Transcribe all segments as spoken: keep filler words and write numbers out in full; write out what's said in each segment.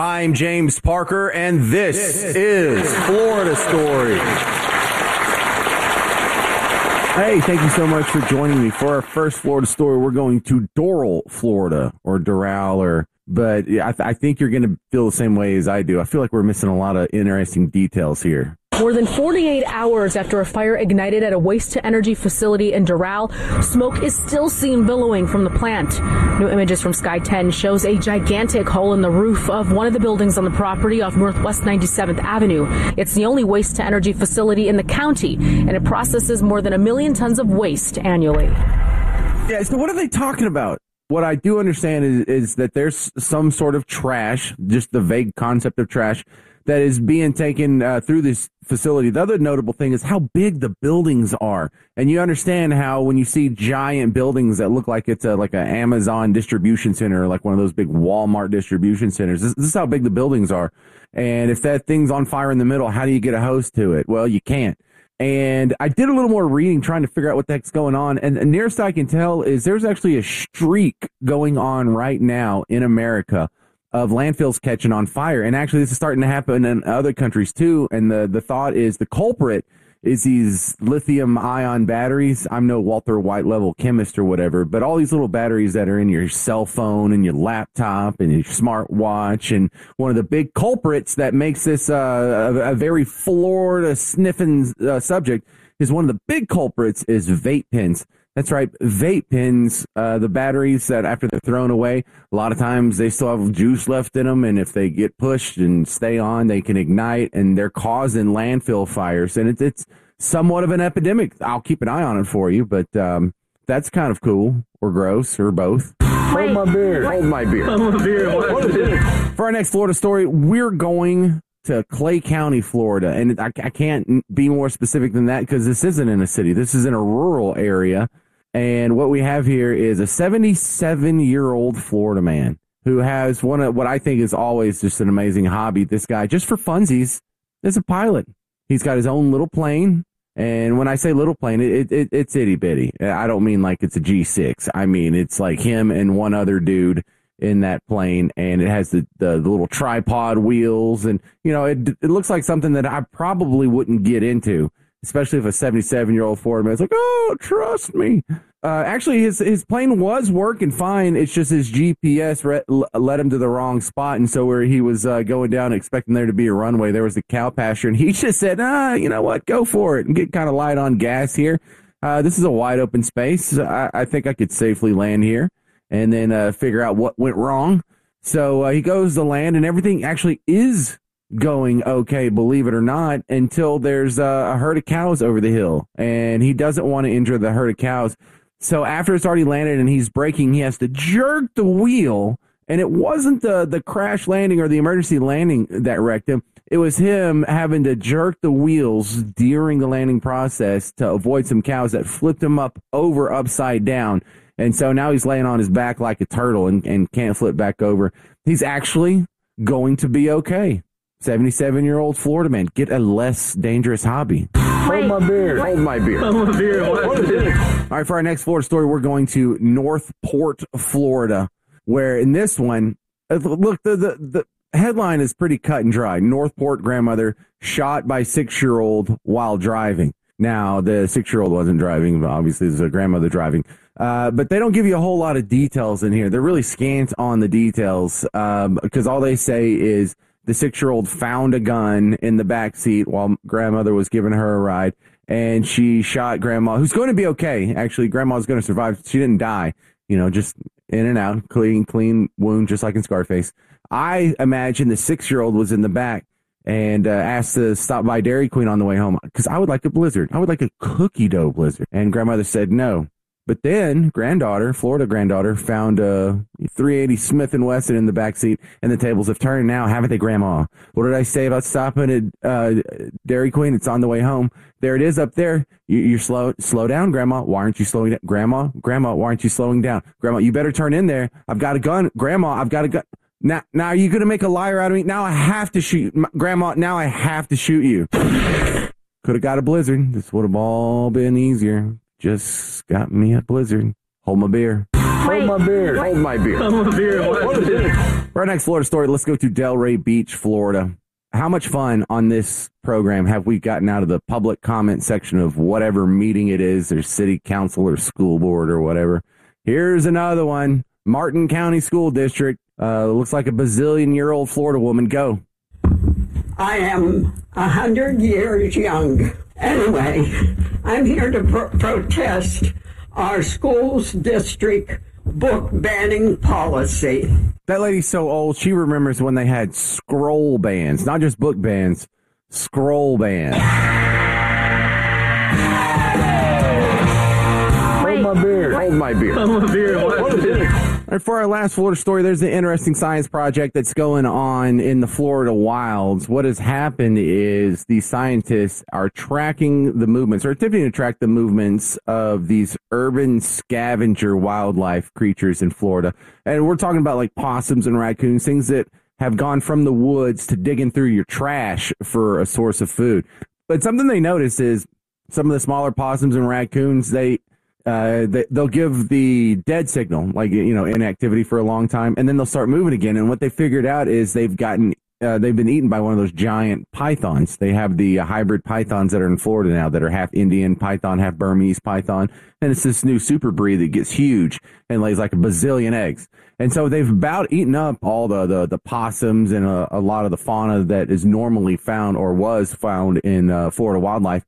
I'm James Parker, and this, this is Florida Story. Hey, thank you so much for joining me. For our first Florida Story, we're going to Doral, Florida, or Doral, or but I, th- I think you're going to feel the same way as I do. I feel like we're missing a lot of interesting details here. More than forty-eight hours after a fire ignited at a waste-to-energy facility in Doral, smoke is still seen billowing from the plant. New images from Sky ten shows a gigantic hole in the roof of one of the buildings on the property off Northwest ninety-seventh Avenue. It's the only waste-to-energy facility in the county, and it processes more than a million tons of waste annually. Yeah, so what are they talking about? What I do understand is, is that there's some sort of trash, just the vague concept of trash, that is being taken uh, through this facility. The other notable thing is how big the buildings are. And you understand how when you see giant buildings that look like it's a, like an Amazon distribution center, or like one of those big Walmart distribution centers, this, this is how big the buildings are. And if that thing's on fire in the middle, how do you get a hose to it? Well, you can't. And I did a little more reading trying to figure out what the heck's going on. And the nearest I can tell is there's actually a streak going on right now in America of landfills catching on fire. And actually, this is starting to happen in other countries, too. And the, the thought is the culprit is these lithium ion batteries. I'm no Walter White level chemist or whatever, but all these little batteries that are in your cell phone and your laptop and your smartwatch. And one of the big culprits that makes this uh, a, a very Florida sniffing uh, subject is one of the big culprits is vape pens. That's right, vape pens, uh, the batteries that after they're thrown away, a lot of times they still have juice left in them, and if they get pushed and stay on, they can ignite, and they're causing landfill fires. And it's, it's somewhat of an epidemic. I'll keep an eye on it for you, but um, that's kind of cool, or gross, or both. Hold my beer. Hold my beer. Hold my beer. Hold my beer. For our next Florida Story, we're going to Clay County, Florida, and I, I can't be more specific than that because this isn't in a city. This is in a rural area. And what we have here is a seventy-seven-year-old Florida man who has one of what I think is always just an amazing hobby. This guy, just for funsies, is a pilot. He's got his own little plane. And when I say little plane, it, it it's itty-bitty. I don't mean like it's a G six. I mean, it's like him and one other dude in that plane. And it has the, the, the little tripod wheels. And, you know, it, it looks like something that I probably wouldn't get into, especially if a seventy-seven-year-old Florida man's like, oh, trust me. Uh, actually, his his plane was working fine. It's just his G P S re- led him to the wrong spot. And so where he was uh, going down expecting there to be a runway, there was a cow pasture. And he just said, ah, you know what, go for it and get kind of light on gas here. Uh, this is a wide open space. I, I think I could safely land here and then uh, figure out what went wrong. So uh, he goes to land and everything actually is going okay, believe it or not, until there's uh, a herd of cows over the hill, and he doesn't want to injure the herd of cows. So after it's already landed and he's braking, he has to jerk the wheel, and it wasn't the, the crash landing or the emergency landing that wrecked him. It was him having to jerk the wheels during the landing process to avoid some cows that flipped him up over upside down. And so now he's laying on his back like a turtle and, and can't flip back over. He's actually going to be okay. seventy-seven-year-old Florida man, get a less dangerous hobby. Hold my beer. Hold my beer. Hold my beer. Hold my beer. All right, for our next Florida story, we're going to Northport, Florida, where in this one, look, the, the, the headline is pretty cut and dry. Northport grandmother shot by six-year-old while driving. Now, the six-year-old wasn't driving, but obviously there's a grandmother driving. Uh, but they don't give you a whole lot of details in here. They're really scant on the details um, because all they say is the six-year-old found a gun in the back seat while grandmother was giving her a ride, and she shot grandma, who's going to be okay. Actually, grandma's going to survive. She didn't die, you know, just in and out, clean, clean wound, just like in Scarface. I imagine the six-year-old was in the back and uh, asked to stop by Dairy Queen on the way home because I would like a Blizzard. I would like a cookie dough Blizzard. And grandmother said no. But then granddaughter, Florida granddaughter, found a three eighty Smith and Wesson in the back seat, and the tables have turned now, haven't they, Grandma? What did I say about stopping at uh, Dairy Queen? It's on the way home. There it is up there. You, you're slow. Slow down, Grandma. Why aren't you slowing down? Grandma, Grandma, why aren't you slowing down? Grandma, you better turn in there. I've got a gun. Grandma, I've got a gun. Now, now are you going to make a liar out of me? Now I have to shoot. Grandma, now I have to shoot you. Could have got a Blizzard. This would have all been easier. Just got me a Blizzard. Hold my beer. Hold my beer. Hold my beer. Hold my beer. Hold my beer. For our next Florida story, let's go to Delray Beach, Florida. How much fun on this program have we gotten out of the public comment section of whatever meeting it is, or city council or school board or whatever? Here's another one. Martin County School District. Uh, looks like a bazillion-year-old Florida woman. Go. I am a hundred years young. Anyway, I'm here to pro- protest our school's district book banning policy. That lady's so old, she remembers when they had scroll bans, not just book bans, scroll bans. Hold my beer. Hold my beer. Hold my beer. What is it? And for our last Florida story, there's an interesting science project that's going on in the Florida wilds. What has happened is these scientists are tracking the movements, or attempting to track the movements of these urban scavenger wildlife creatures in Florida. And we're talking about like possums and raccoons, things that have gone from the woods to digging through your trash for a source of food. But something they notice is some of the smaller possums and raccoons, they Uh, they, they'll give the dead signal, like, you know, inactivity for a long time, and then they'll start moving again. And what they figured out is they've gotten, uh, they've been eaten by one of those giant pythons. They have the uh, hybrid pythons that are in Florida now that are half Indian python, half Burmese python. And it's this new super breed that gets huge and lays like a bazillion eggs. And so they've about eaten up all the, the, the possums and a, a lot of the fauna that is normally found or was found in uh, Florida wildlife.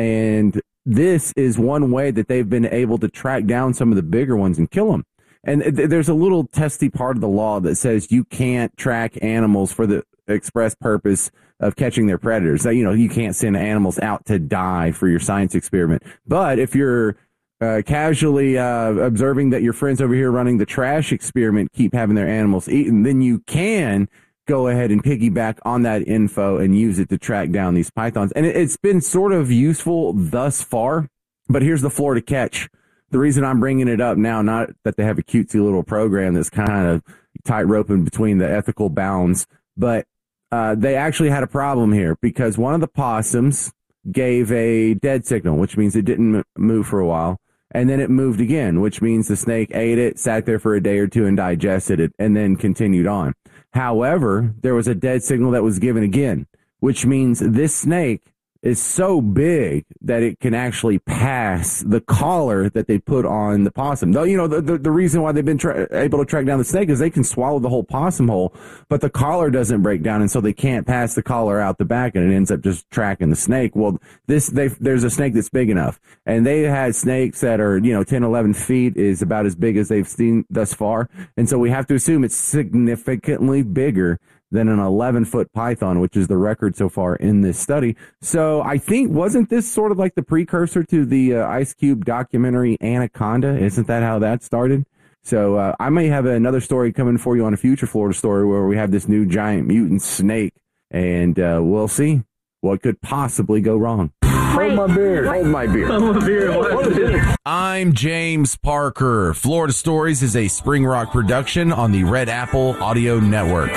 And this is one way that they've been able to track down some of the bigger ones and kill them. And th- there's a little testy part of the law that says you can't track animals for the express purpose of catching their predators. So, you know, you can't send animals out to die for your science experiment. But if you're uh, casually uh, observing that your friends over here running the trash experiment keep having their animals eaten, then you can go ahead and piggyback on that info and use it to track down these pythons. And it, it's been sort of useful thus far, but here's the Florida catch. The reason I'm bringing it up now, not that they have a cutesy little program that's kind of tight-roping between the ethical bounds, but uh, they actually had a problem here because one of the possums gave a dead signal, which means it didn't move for a while. And then it moved again, which means the snake ate it, sat there for a day or two and digested it, and then continued on. However, there was a dead signal that was given again, which means this snake is so big that it can actually pass the collar that they put on the possum. Though, you know, the, the, the reason why they've been tra- able to track down the snake is they can swallow the whole possum whole, but the collar doesn't break down, and so they can't pass the collar out the back, and it ends up just tracking the snake. Well, this they there's a snake that's big enough, and they had snakes that are, you know, ten, eleven feet is about as big as they've seen thus far, and so we have to assume it's significantly bigger than an eleven-foot python, which is the record so far in this study. So I think, wasn't this sort of like the precursor to the uh, Ice Cube documentary Anaconda? Isn't that how that started? So uh, I may have another story coming for you on a future Florida story where we have this new giant mutant snake, and uh, we'll see what could possibly go wrong. Hold my beer. Hold my beer. Hold my beer. What is it? I'm James Parker. Florida Stories is a Spring Rock production on the Red Apple Audio Network.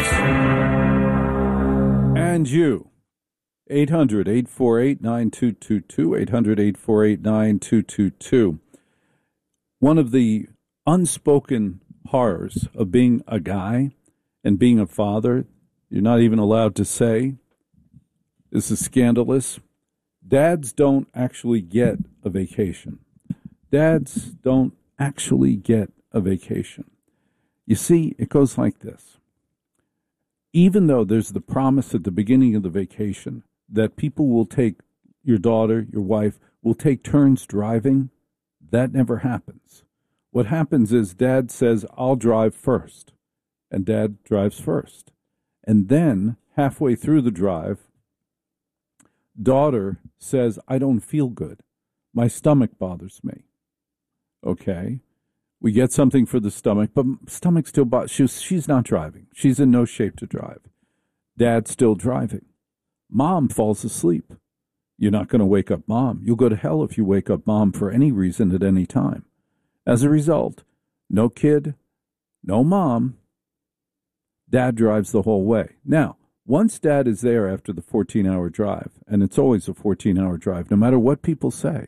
And you, eight hundred, eight four eight, nine two two two, eight hundred, eight four eight, nine two two two. One of the unspoken horrors of being a guy and being a father, you're not even allowed to say, this is scandalous. Dads don't actually get a vacation. Dads don't actually get a vacation. You see, it goes like this. Even though there's the promise at the beginning of the vacation that people will take, your daughter, your wife, will take turns driving, that never happens. What happens is dad says, I'll drive first, and dad drives first. And then, halfway through the drive, daughter says, I don't feel good. My stomach bothers me. Okay? We get something for the stomach, but stomach still bothers. She's, she's not driving. She's in no shape to drive. Dad's still driving. Mom falls asleep. You're not going to wake up mom. You'll go to hell if you wake up mom for any reason at any time. As a result, no kid, no mom. Dad drives the whole way. Now, once dad is there after the fourteen-hour drive, and it's always a fourteen-hour drive, no matter what people say,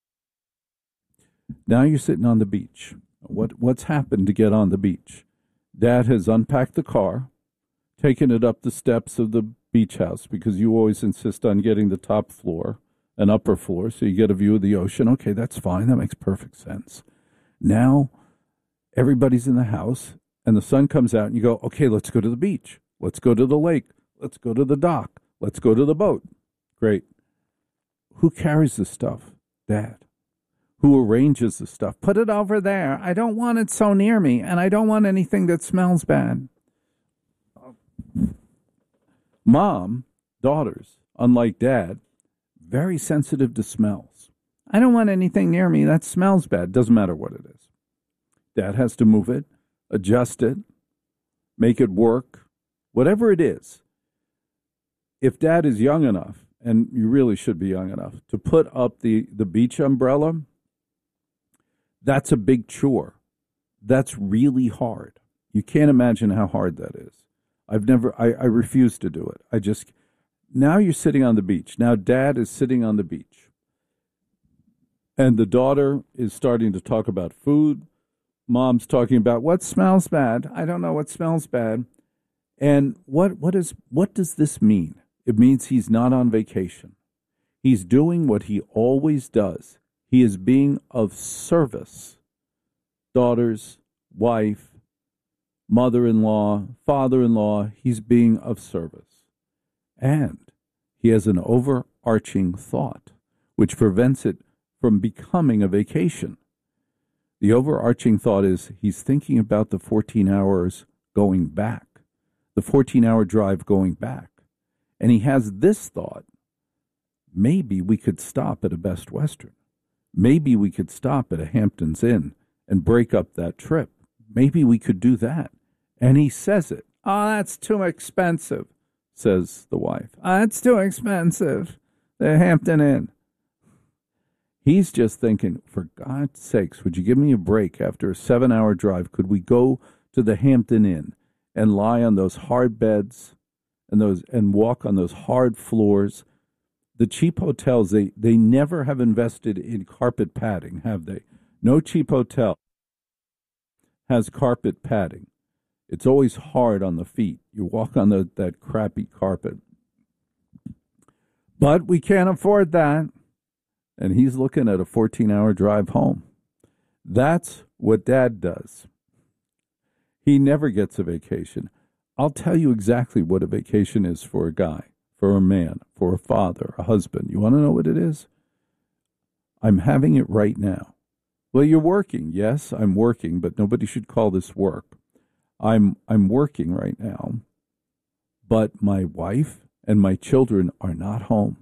now you're sitting on the beach. What What's happened to get on the beach? Dad has unpacked the car, taken it up the steps of the beach house, because you always insist on getting the top floor and upper floor so you get a view of the ocean. Okay, that's fine. That makes perfect sense. Now everybody's in the house and the sun comes out and you go, okay, let's go to the beach. Let's go to the lake. Let's go to the dock. Let's go to the boat. Great. Who carries the stuff? Dad. Who arranges the stuff? Put it over there. I don't want it so near me, and I don't want anything that smells bad. Mom, daughters, unlike Dad, very sensitive to smells. I don't want anything near me that smells bad. Doesn't matter what it is. Dad has to move it, adjust it, make it work, whatever it is. If Dad is young enough, and you really should be young enough, to put up the, the beach umbrella, that's a big chore. That's really hard. You can't imagine how hard that is. I've never, I, I refuse to do it. I just, now you're sitting on the beach. Now Dad is sitting on the beach. And the daughter is starting to talk about food. Mom's talking about what smells bad. I don't know what smells bad. And what what is what does this mean? It means he's not on vacation. He's doing what he always does. He is being of service. Daughters, wife, mother-in-law, father-in-law, he's being of service. And he has an overarching thought, which prevents it from becoming a vacation. The overarching thought is he's thinking about the fourteen hours going back, the fourteen-hour drive going back. And he has this thought, maybe we could stop at a Best Western. Maybe we could stop at a Hamptons Inn and break up that trip. Maybe we could do that. And he says it. Oh, that's too expensive, says the wife. Oh, that's too expensive. The Hampton Inn. He's just thinking, for God's sakes, would you give me a break after a seven-hour drive? Could we go to the Hampton Inn and lie on those hard beds and those and walk on those hard floors? The cheap hotels, they, they never have invested in carpet padding, have they? No cheap hotel has carpet padding. It's always hard on the feet. You walk on the, that crappy carpet. But we can't afford that. And he's looking at a fourteen-hour drive home. That's what Dad does. He never gets a vacation. I'll tell you exactly what a vacation is for a guy, for a man, for a father, a husband. You want to know what it is? I'm having it right now. Well, you're working. Yes, I'm working, but nobody should call this work. I'm I'm working right now, but my wife and my children are not home.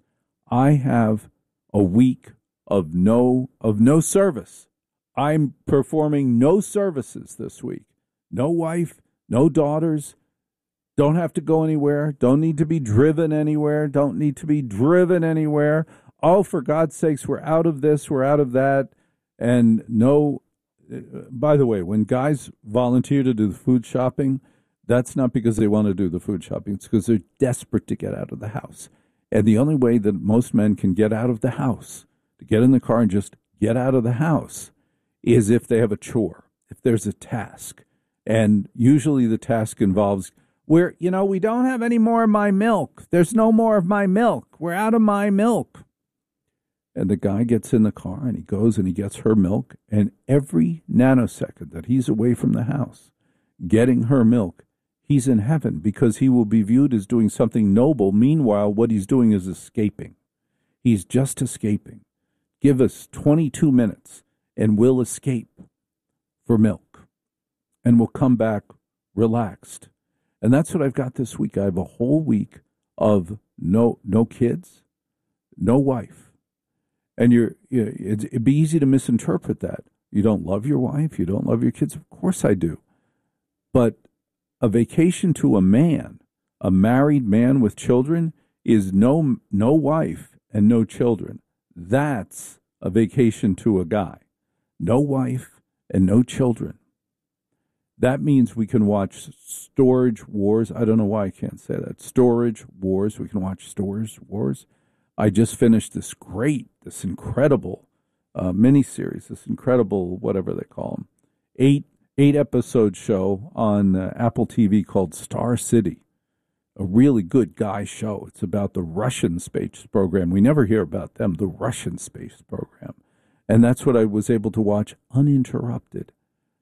I have a week of no of no service. I'm performing no services this week. No wife, no daughters, don't have to go anywhere, don't need to be driven anywhere, don't need to be driven anywhere. Oh, for God's sakes, we're out of this, we're out of that. And no, by the way, when guys volunteer to do the food shopping, that's not because they want to do the food shopping. It's because they're desperate to get out of the house. And the only way that most men can get out of the house, to get in the car and just get out of the house, is if they have a chore, if there's a task. And usually the task involves, where, you know, we don't have any more of my milk. There's no more of my milk. We're out of my milk. And the guy gets in the car and he goes and he gets her milk. And every nanosecond that he's away from the house getting her milk, he's in heaven because he will be viewed as doing something noble. Meanwhile, what he's doing is escaping. He's just escaping. Give us twenty-two minutes and we'll escape for milk. And we'll come back relaxed. And that's what I've got this week. I have a whole week of no no kids, no wife. And you're, you it'd be easy to misinterpret that. You don't love your wife, you don't love your kids. Of course I do. But a vacation to a man, a married man with children, is no no wife and no children. That's a vacation to a guy. No wife and no children. That means we can watch Storage Wars. I don't know why I can't say that. Storage Wars. We can watch Storage Wars. I just finished this great, this incredible uh, miniseries, this incredible, whatever they call them, eight eight-episode show on uh, Apple T V called Star City. A really good guy show. It's about the Russian space program. We never hear about them, the Russian space program. And that's what I was able to watch uninterrupted.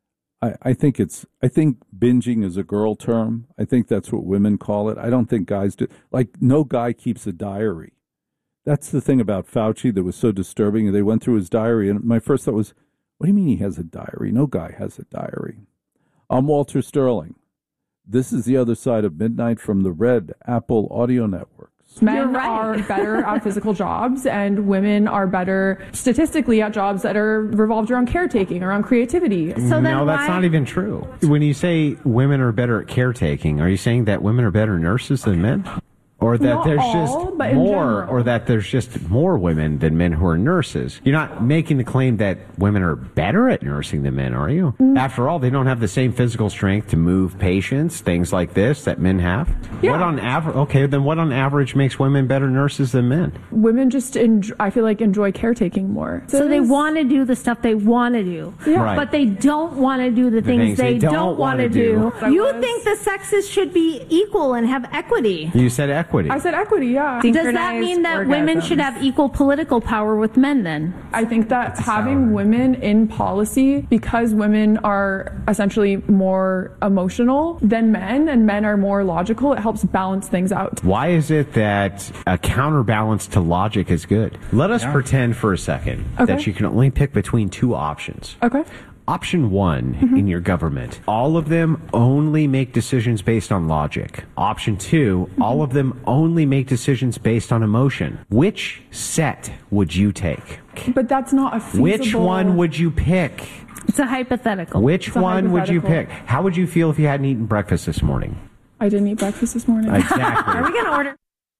I, I think it's, I think binging is a girl term. I think that's what women call it. I don't think guys do. Like, no guy keeps a diary. That's the thing about Fauci that was so disturbing. They went through his diary, and my first thought was, what do you mean he has a diary? No guy has a diary. I'm Walter Sterling. This is the other side of midnight from the Red Apple Audio Networks. Men right. are better at physical jobs, and women are better statistically at jobs that are revolved around caretaking, around creativity. So no, that's why? Not even true. When you say women are better at caretaking, are you saying that women are better nurses than men? Or that Not there's all, just but in more, general. or that there's just more women than men who are nurses. You're not making the claim that women are better at nursing than men, are you? Mm. After all, they don't have the same physical strength to move patients, things like this that men have. Yeah. What on average? Okay, then what on average makes women better nurses than men? Women just, enjoy, I feel like, enjoy caretaking more. So, so they want to do the stuff they want to do, yeah. right. but they don't want to do the, the things, things they, they don't, don't want to do. do. You was... think the sexes should be equal and have equity? You said equity. I said equity. Yeah. Does that mean that orgasms. women should have equal political power with men then? I think that That's having sour. women in policy, because women are essentially more emotional than men and men are more logical, it helps balance things out. Why is it that a counterbalance to logic is good? Let us yeah. pretend for a second okay. that you can only pick between two options. Okay. Option one mm-hmm. in your government, all of them only make decisions based on logic. Option two, mm-hmm. all of them only make decisions based on emotion. Which set would you take? But that's not a feasible... Which one would you pick? It's a hypothetical. Which a one hypothetical. would you pick? How would you feel if you hadn't eaten breakfast this morning? I didn't eat breakfast this morning. Exactly. Are we going to order?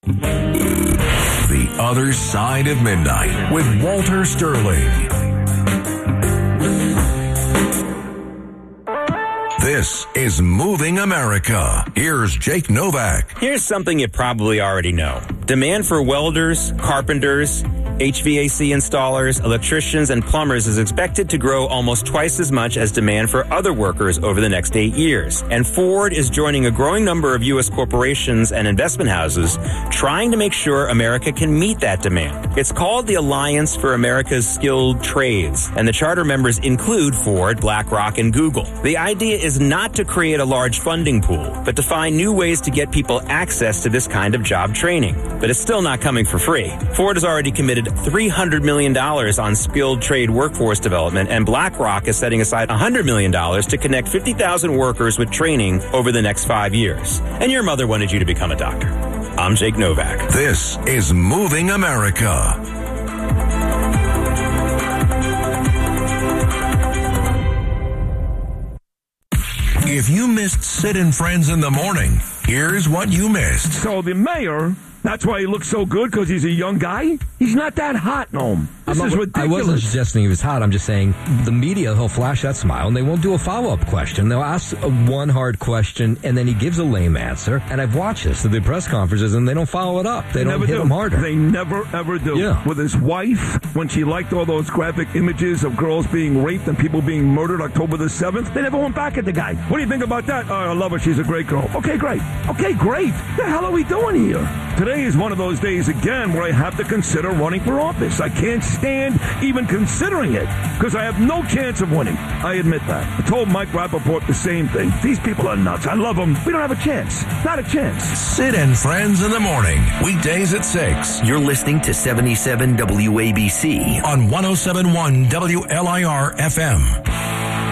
The Other Side of Midnight with Walter Sterling. This is Moving America. Here's Jake Novak. Here's something you probably already know. Demand for welders, carpenters, H V A C installers, electricians, and plumbers is expected to grow almost twice as much as demand for other workers over the next eight years. And Ford is joining a growing number of U S corporations and investment houses trying to make sure America can meet that demand. It's called the Alliance for America's Skilled Trades, and the charter members include Ford, BlackRock, and Google. The idea is not to create a large funding pool, but to find new ways to get people access to this kind of job training. But it's still not coming for free. Ford has already committed three hundred million dollars on skilled trade workforce development, and BlackRock is setting aside one hundred million dollars to connect fifty thousand workers with training over the next five years. And your mother wanted you to become a doctor. I'm Jake Novak. This is Moving America. If you missed Sid and Friends in the Morning, here's what you missed. So the mayor, that's why he looks so good, because he's a young guy? He's not that hot, Noam. This I'm is not, ridiculous. I wasn't suggesting he was hot. I'm just saying the media, he'll flash that smile, and they won't do a follow-up question. They'll ask a one hard question, and then he gives a lame answer. And I've watched this at the press conferences, and they don't follow it up. They, they don't hit do. him harder. They never, ever do. Yeah. With his wife, when she liked all those graphic images of girls being raped and people being murdered October the seventh, they never went back at the guy. What do you think about that? Oh, I love her. She's a great girl. Okay, great. Okay, great. What the hell are we doing here? Today is one of those days, again, where I have to consider running for office. I can't stand even considering it, because I have no chance of winning. I admit that. I told Mike Rappaport the same thing. These people are nuts. I love them. We don't have a chance. Not a chance. Sid and Friends in the Morning, weekdays at six. You're listening to seventy-seven W A B C on one oh seven point one W L I R F M.